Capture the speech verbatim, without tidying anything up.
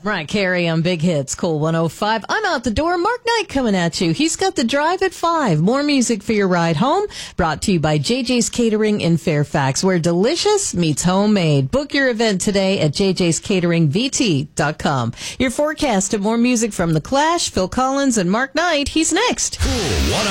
Right, Carey on Big Hits, Cool one oh five. I'm out the door. Mark Knight coming at you. He's got the drive at five. More music for your ride home. Brought to you by J J's Catering in Fairfax, where delicious meets homemade. Book your event today at j j's catering v t dot com. Your forecast of more music from The Clash, Phil Collins, and Mark Knight. He's next. Cool